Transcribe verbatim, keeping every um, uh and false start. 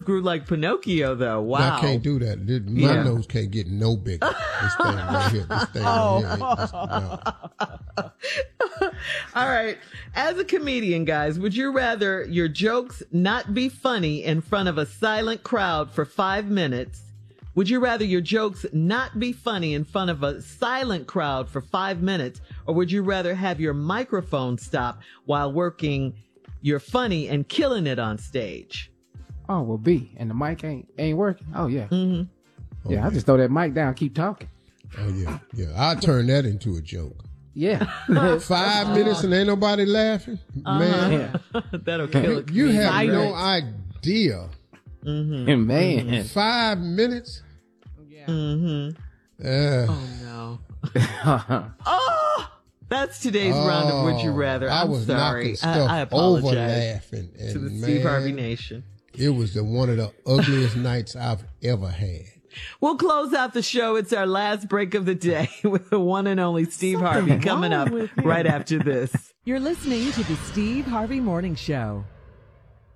grew like Pinocchio, though. Wow. I can't do that. This- My Yeah. nose can't get no bigger. This thing right here. This thing right here. ain't this- no. All right. As a comedian, guys, would you rather your jokes not be funny in front of a silent crowd for five minutes? Would you rather your jokes not be funny in front of a silent crowd for five minutes? Or would you rather have your microphone stop while working your funny and killing it on stage? Oh, well, B. And the mic ain't ain't working? Oh, yeah. Mm-hmm. Oh, yeah, I just throw that mic down, keep talking. Oh, yeah. Yeah. I'll turn that into a joke. Yeah. Five minutes and ain't nobody laughing? Man, Yeah. That'll kill it. you have Right. no idea. Mm-hmm. Man. Five minutes? Mm-hmm. Uh, Oh, no. Oh, that's today's round of Would You Rather. I I'm was sorry. knocking stuff I, I over apologize laughing. And to the man, Steve Harvey Nation. It was the one of the ugliest nights I've ever had. We'll close out the show. It's our last break of the day with the one and only Steve Harvey coming up right after this. You're listening to the Steve Harvey Morning Show.